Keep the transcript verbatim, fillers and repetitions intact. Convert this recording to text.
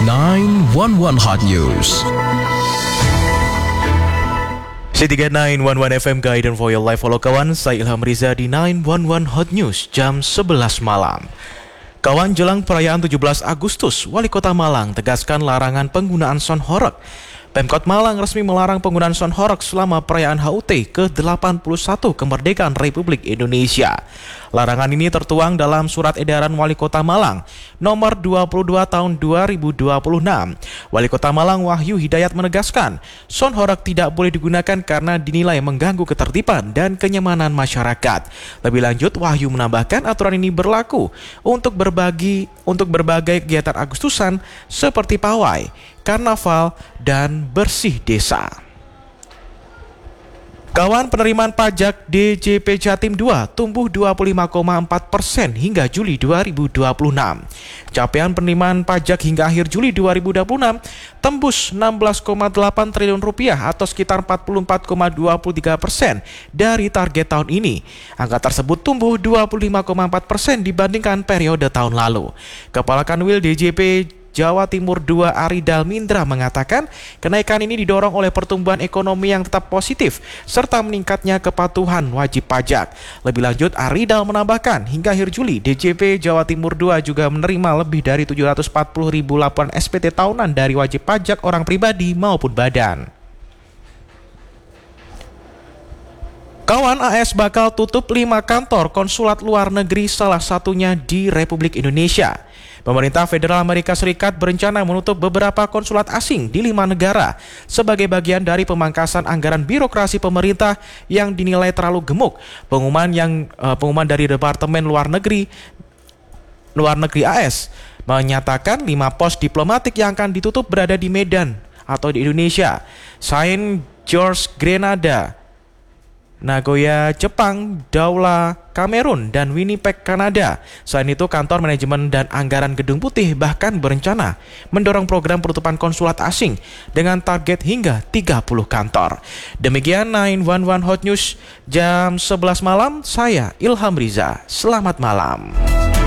sembilan satu satu Hot News. C tiga sembilan satu satu F M Guidance for Your Life. Halo kawan, saya Ilham Riza di sembilan satu satu Hot News jam sebelas malam. Kawan, jelang perayaan tujuh belas Agustus, Wali Kota Malang tegaskan larangan penggunaan sound horeg. Pemkot Malang resmi melarang penggunaan sound horeg selama perayaan H U T ke delapan puluh satu kemerdekaan Republik Indonesia. Larangan ini tertuang dalam Surat Edaran Wali Kota Malang nomor dua puluh dua tahun dua ribu dua puluh enam. Wali Kota Malang Wahyu Hidayat menegaskan, sound horeg tidak boleh digunakan karena dinilai mengganggu ketertiban dan kenyamanan masyarakat. Lebih lanjut, Wahyu menambahkan aturan ini berlaku untuk berbagi untuk berbagai kegiatan Agustusan seperti pawai, karnaval, dan bersih desa. Kawan, penerimaan pajak D J P Jatim dua tumbuh dua puluh lima koma empat persen hingga Juli dua ribu dua puluh enam. Capaian penerimaan pajak hingga akhir Juli dua ribu dua puluh enam tembus enam belas koma delapan triliun rupiah atau sekitar empat puluh empat koma dua tiga persen dari target tahun ini. Angka tersebut tumbuh dua puluh lima koma empat persen dibandingkan periode tahun lalu. Kepala Kanwil D J P Jawa Timur dua Aridal Mindra mengatakan kenaikan ini didorong oleh pertumbuhan ekonomi yang tetap positif serta meningkatnya kepatuhan wajib pajak. Lebih lanjut, Aridal menambahkan hingga akhir Juli D J P Jawa Timur dua juga menerima lebih dari tujuh ratus empat puluh ribu laporan S P T tahunan dari wajib pajak orang pribadi maupun badan. Kawan, A S bakal tutup lima kantor konsulat luar negeri, salah satunya di Republik Indonesia. Pemerintah Federal Amerika Serikat berencana menutup beberapa konsulat asing di lima negara sebagai bagian dari pemangkasan anggaran birokrasi pemerintah yang dinilai terlalu gemuk. Pengumuman yang uh, pengumuman dari Departemen Luar Negeri Luar Negeri A S menyatakan lima pos diplomatik yang akan ditutup berada di Medan atau di Indonesia, Saint George Grenada, Nagoya, Jepang, Douala, Kamerun, dan Winnipeg, Kanada. Selain itu, kantor manajemen dan anggaran Gedung Putih bahkan berencana mendorong program penutupan konsulat asing dengan target hingga tiga puluh kantor. Demikian sembilan satu satu Hot News jam sebelas malam, saya Ilham Riza. Selamat malam.